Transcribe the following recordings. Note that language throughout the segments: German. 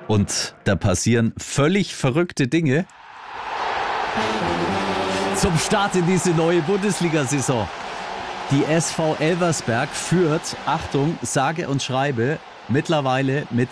Und da passieren völlig verrückte Dinge zum Start in diese neue Bundesliga-Saison. Die SV Elversberg führt, Achtung, sage und schreibe, mittlerweile mit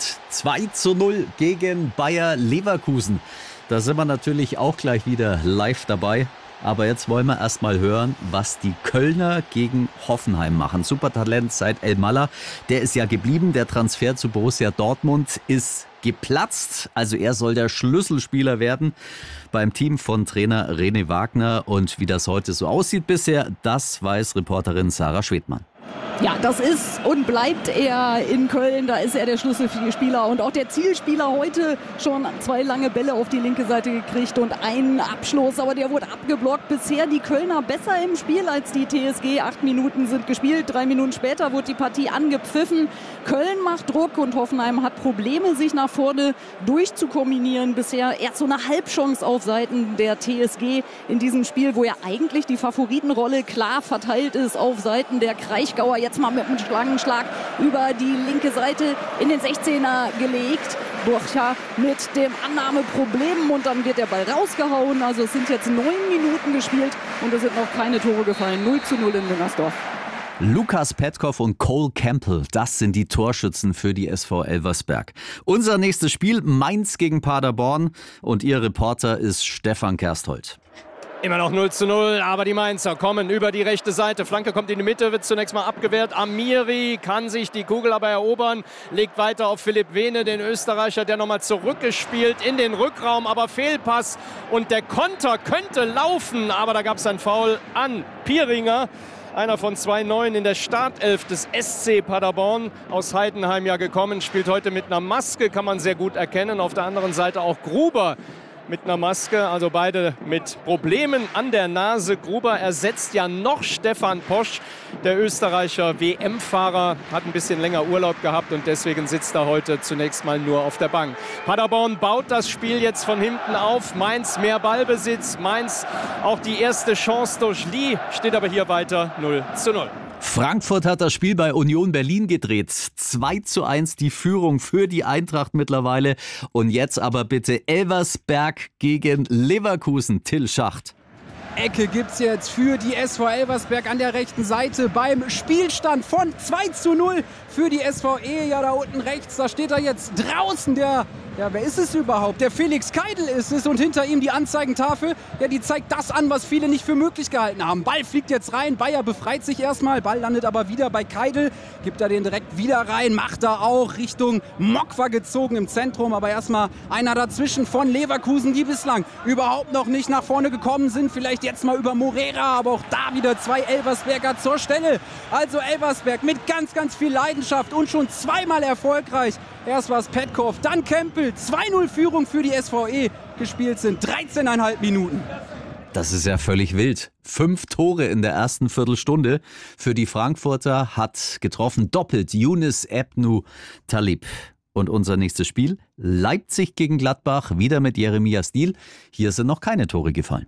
2:0 gegen Bayer Leverkusen. Da sind wir natürlich auch gleich wieder live dabei. Aber jetzt wollen wir erst mal hören, was die Kölner gegen Hoffenheim machen. Supertalent seit El Malla, der ist ja geblieben. Der Transfer zu Borussia Dortmund ist geplatzt. Also er soll der Schlüsselspieler werden beim Team von Trainer René Wagner. Und wie das heute so aussieht bisher, das weiß Reporterin Sarah Schwedmann. Ja, das ist und bleibt er in Köln. Da ist er der Schlüsselspieler und auch der Zielspieler. Heute schon 2 lange Bälle auf die linke Seite gekriegt und einen Abschluss. Aber der wurde abgeblockt. Bisher die Kölner besser im Spiel als die TSG. 8 Minuten sind gespielt. 3 Minuten später wurde die Partie angepfiffen. Köln macht Druck und Hoffenheim hat Probleme, sich nach vorne durchzukombinieren. Bisher erst so eine Halbchance auf Seiten der TSG in diesem Spiel, wo ja eigentlich die Favoritenrolle klar verteilt ist auf Seiten der Kraichgauer. Jetzt mal mit einem Schlangenschlag über die linke Seite in den 16er gelegt. Burcha mit dem Annahmeproblem und dann wird der Ball rausgehauen. Also es sind jetzt 9 Minuten gespielt und es sind noch keine Tore gefallen. 0:0 in Müngersdorf. Lukas Petkov und Cole Campbell, das sind die Torschützen für die SV Elversberg. Unser nächstes Spiel, Mainz gegen Paderborn und Ihr Reporter ist Stefan Kersthold. Immer noch 0:0, aber die Mainzer kommen über die rechte Seite. Flanke kommt in die Mitte, wird zunächst mal abgewehrt. Amiri kann sich die Kugel aber erobern, legt weiter auf Philipp Wehne, den Österreicher, der nochmal zurückgespielt in den Rückraum, aber Fehlpass und der Konter könnte laufen, aber da gab es ein Foul an Pieringer. Einer von 2 Neuen in der Startelf des SC Paderborn, aus Heidenheim ja gekommen, spielt heute mit einer Maske, kann man sehr gut erkennen. Auf der anderen Seite auch Gruber mit einer Maske, also beide mit Problemen an der Nase. Gruber ersetzt ja noch Stefan Posch, der Österreicher WM-Fahrer, hat ein bisschen länger Urlaub gehabt und deswegen sitzt er heute zunächst mal nur auf der Bank. Paderborn baut das Spiel jetzt von hinten auf. Mainz mehr Ballbesitz, Mainz auch die erste Chance durch Lee, steht aber hier weiter 0:0. Frankfurt hat das Spiel bei Union Berlin gedreht. 2:1 die Führung für die Eintracht mittlerweile. Und jetzt aber bitte Elversberg gegen Leverkusen. Till Schacht. Ecke gibt's jetzt für die SV Elversberg an der rechten Seite beim Spielstand von 2:0 für die SVE. Ja, da unten rechts, da steht er jetzt draußen, wer ist es überhaupt? Der Felix Keidel ist es und hinter ihm die Anzeigentafel, ja, die zeigt das an, was viele nicht für möglich gehalten haben. Ball fliegt jetzt rein, Bayer befreit sich erstmal, Ball landet aber wieder bei Keidel, gibt er den direkt wieder rein, macht er auch Richtung Mokwa gezogen im Zentrum, aber erstmal einer dazwischen von Leverkusen, die bislang überhaupt noch nicht nach vorne gekommen sind, vielleicht jetzt mal über Morera, aber auch da wieder 2 Elversberger zur Stelle. Also Elversberg mit ganz, ganz viel Leidenschaft und schon 2-mal erfolgreich. Erst war es Petkov, dann Campbell. 2:0 Führung für die SVE. Gespielt sind 13,5 Minuten. Das ist ja völlig wild. 5 Tore in der ersten Viertelstunde. Für die Frankfurter hat getroffen doppelt Younes Ebnou Talib. Und unser nächstes Spiel, Leipzig gegen Gladbach, wieder mit Jeremias Diehl. Hier sind noch keine Tore gefallen.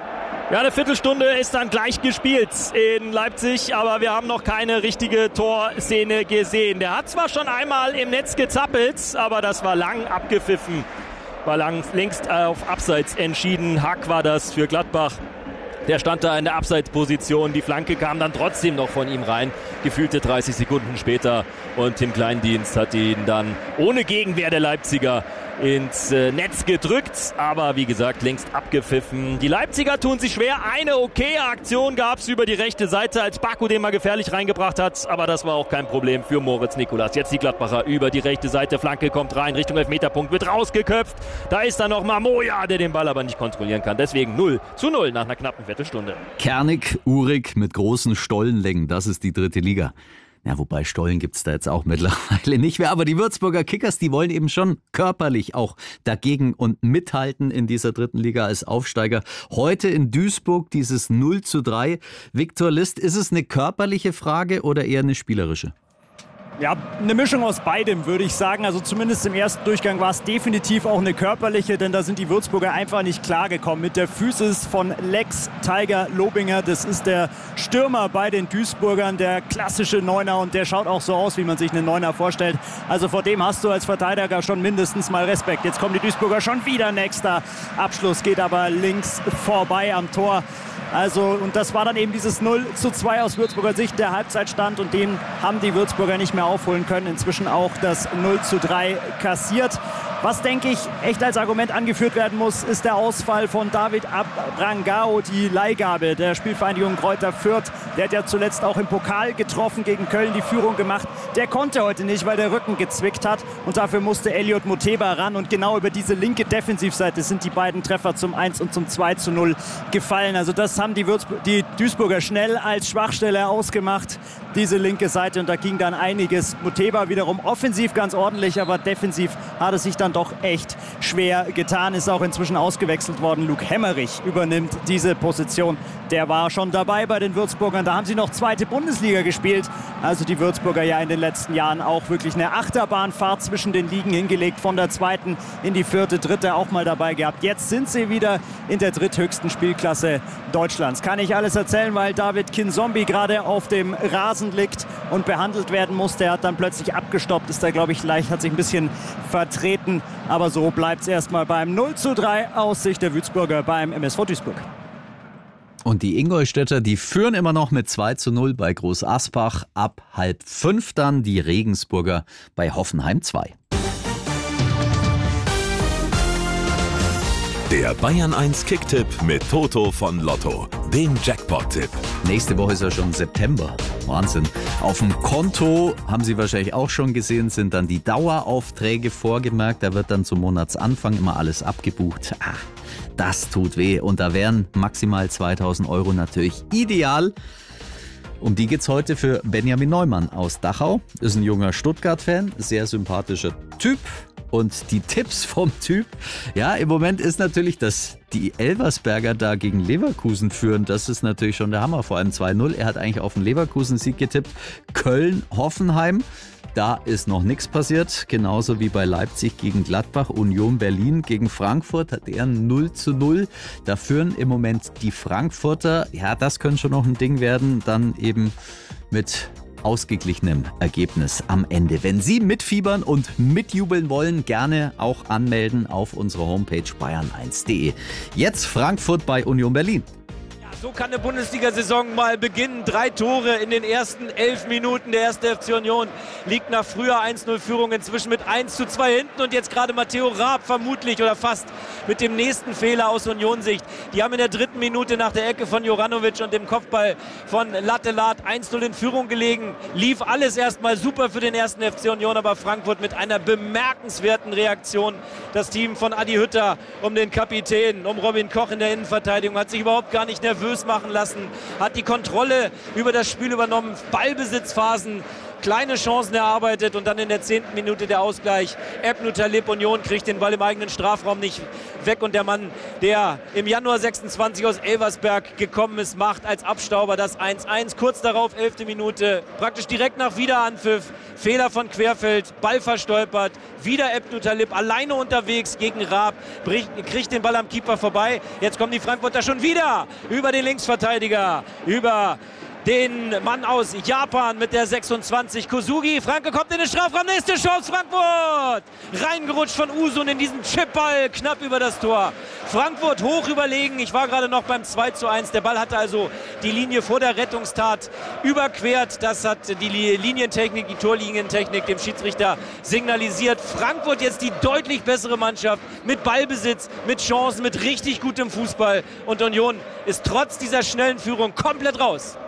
Ja, eine Viertelstunde ist dann gleich gespielt in Leipzig, aber wir haben noch keine richtige Torszene gesehen. Der hat zwar schon einmal im Netz gezappelt, aber das war lang abgepfiffen. War längst auf Abseits entschieden. Hack war das für Gladbach. Der stand da in der Abseitsposition. Die Flanke kam dann trotzdem noch von ihm rein. Gefühlte 30 Sekunden später. Und Tim Kleindienst hat ihn dann ohne Gegenwehr der Leipziger ins Netz gedrückt, aber wie gesagt, längst abgepfiffen. Die Leipziger tun sich schwer. Eine okaye Aktion gab es über die rechte Seite, als Baku den mal gefährlich reingebracht hat, aber das war auch kein Problem für Moritz Nikolas. Jetzt die Gladbacher über die rechte Seite, Flanke kommt rein, Richtung Elfmeterpunkt, wird rausgeköpft. Da ist dann noch Mamoya, der den Ball aber nicht kontrollieren kann. Deswegen 0:0 nach einer knappen Viertelstunde. Kernig, urig mit großen Stollenlängen, das ist die 3. Liga. Ja, wobei Stollen gibt's da jetzt auch mittlerweile nicht mehr. Aber die Würzburger Kickers, die wollen eben schon körperlich auch dagegen und mithalten in dieser 3. Liga als Aufsteiger. Heute in Duisburg dieses 0:3. Viktor List, ist es eine körperliche Frage oder eher eine spielerische? Ja, eine Mischung aus beidem, würde ich sagen. Also zumindest im ersten Durchgang war es definitiv auch eine körperliche, denn da sind die Würzburger einfach nicht klargekommen. Mit der Physis von Lex Tiger Lobinger, das ist der Stürmer bei den Duisburgern, der klassische Neuner, und der schaut auch so aus, wie man sich einen Neuner vorstellt. Also vor dem hast du als Verteidiger schon mindestens mal Respekt. Jetzt kommen die Duisburger schon wieder, nächster Abschluss, geht aber links vorbei am Tor. Also, und das war dann eben dieses 0:2 aus Würzburger Sicht, der Halbzeitstand, und den haben die Würzburger nicht mehr aufholen können. Inzwischen auch das 0:3 kassiert. Was, denke ich, echt als Argument angeführt werden muss, ist der Ausfall von David Abrangao, die Leihgabe der Spielvereinigung Greuther Fürth. Der hat ja zuletzt auch im Pokal getroffen, gegen Köln die Führung gemacht. Der konnte heute nicht, weil der Rücken gezwickt hat, und dafür musste Elliot Moteba ran, und genau über diese linke Defensivseite sind die beiden Treffer zum 1 und zum 2:0 gefallen. Also das haben die Duisburger schnell als Schwachstelle ausgemacht, diese linke Seite, und da ging dann einiges. Moteba wiederum offensiv ganz ordentlich, aber defensiv hat es sich dann doch echt schwer getan. Ist auch inzwischen ausgewechselt worden. Luke Hemmerich übernimmt diese Position. Der war schon dabei bei den Würzburgern. Da haben sie noch zweite Bundesliga gespielt. Also die Würzburger ja in den letzten Jahren auch wirklich eine Achterbahnfahrt zwischen den Ligen hingelegt. Von der zweiten in die vierte, dritte auch mal dabei gehabt. Jetzt sind sie wieder in der dritthöchsten Spielklasse Deutschlands. Kann ich alles erzählen, weil David Kinzombie gerade auf dem Rasen liegt und behandelt werden musste. Er hat dann plötzlich abgestoppt, ist da, glaube ich, leicht, hat sich ein bisschen vertreten. Aber so bleibt es erstmal beim 0:3 aus Sicht der Würzburger beim MSV Duisburg. Und die Ingolstädter, die führen immer noch mit 2:0 bei Groß Asbach. Ab 4:30 dann die Regensburger bei Hoffenheim 2. Der Bayern 1 Kicktipp mit Toto von Lotto, dem Jackpot-Tipp. Nächste Woche ist ja schon September. Wahnsinn. Auf dem Konto, haben Sie wahrscheinlich auch schon gesehen, sind dann die Daueraufträge vorgemerkt. Da wird dann zum Monatsanfang immer alles abgebucht. Das tut weh. Und da wären maximal 2.000 € natürlich ideal. Um die geht's heute für Benjamin Neumann aus Dachau. Ist ein junger Stuttgart-Fan, sehr sympathischer Typ. Und die Tipps vom Typ, ja, im Moment ist natürlich, dass die Elversberger da gegen Leverkusen führen. Das ist natürlich schon der Hammer, vor allem 2:0. Er hat eigentlich auf den Leverkusen-Sieg getippt. Köln, Hoffenheim, da ist noch nichts passiert. Genauso wie bei Leipzig gegen Gladbach. Union Berlin gegen Frankfurt hat er 0:0. Da führen im Moment die Frankfurter. Ja, das könnte schon noch ein Ding werden. Dann eben mit ausgeglichenem Ergebnis am Ende. Wenn Sie mitfiebern und mitjubeln wollen, gerne auch anmelden auf unserer Homepage bayern1.de. Jetzt Frankfurt bei Union Berlin. So kann eine Bundesliga-Saison mal beginnen. 3 Tore in den ersten 11 Minuten. Der erste FC Union liegt nach früher 1:0-Führung inzwischen mit 1:2 hinten. Und jetzt gerade Matteo Raab vermutlich oder fast mit dem nächsten Fehler aus Union-Sicht. Die haben in der 3. Minute nach der Ecke von Joranovic und dem Kopfball von Lattelat 1:0 in Führung gelegen. Lief alles erstmal super für den ersten FC Union, aber Frankfurt mit einer bemerkenswerten Reaktion. Das Team von Adi Hütter um den Kapitän, um Robin Koch in der Innenverteidigung, hat sich überhaupt gar nicht nervös machen lassen, hat die Kontrolle über das Spiel übernommen, Ballbesitzphasen, kleine Chancen erarbeitet und dann in der 10. Minute der Ausgleich. Ebnu Talib, Union kriegt den Ball im eigenen Strafraum nicht weg und der Mann, der im Januar 26 aus Elversberg gekommen ist, macht als Abstauber das 1:1. Kurz darauf, 11. Minute, praktisch direkt nach Wiederanpfiff, Fehler von Querfeld, Ball verstolpert, wieder Ebnu Talib alleine unterwegs gegen Raab, kriegt den Ball am Keeper vorbei. Jetzt kommen die Frankfurter schon wieder über den Linksverteidiger, über den Mann aus Japan mit der 26, Kosugi. Franke kommt in den Strafraum, nächste Chance, Frankfurt! Reingerutscht von Usun in diesen Chipball, knapp über das Tor. Frankfurt hoch überlegen, ich war gerade noch beim 2:1. Der Ball hatte also die Linie vor der Rettungstat überquert. Das hat die Linientechnik, die Torlinientechnik dem Schiedsrichter signalisiert. Frankfurt jetzt die deutlich bessere Mannschaft mit Ballbesitz, mit Chancen, mit richtig gutem Fußball. Und Union ist trotz dieser schnellen Führung komplett raus.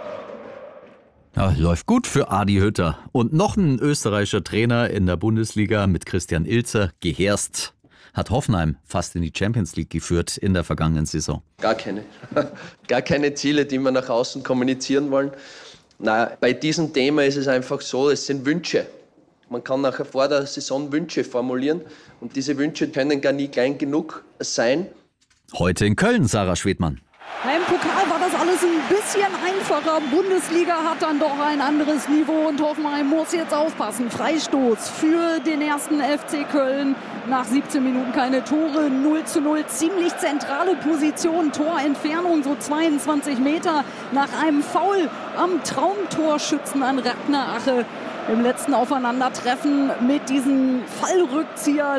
Ja, läuft gut für Adi Hütter. Und noch ein österreichischer Trainer in der Bundesliga mit Christian Ilzer, Geherst, hat Hoffenheim fast in die Champions League geführt in der vergangenen Saison. Gar keine. Gar keine Ziele, die wir nach außen kommunizieren wollen. Nein, bei diesem Thema ist es einfach so, es sind Wünsche. Man kann nachher vor der Saison Wünsche formulieren und diese Wünsche können gar nie klein genug sein. Heute in Köln, Sarah Schwedmann. Im Pokal war das alles ein bisschen einfacher. Bundesliga hat dann doch ein anderes Niveau und Hoffenheim muss jetzt aufpassen. Freistoß für den ersten FC Köln. Nach 17 Minuten keine Tore, 0:0. Ziemlich zentrale Position, Torentfernung so 22 Meter nach einem Foul am Traumtorschützen an Ragnar Ache. Im letzten Aufeinandertreffen mit diesem Fallrückzieher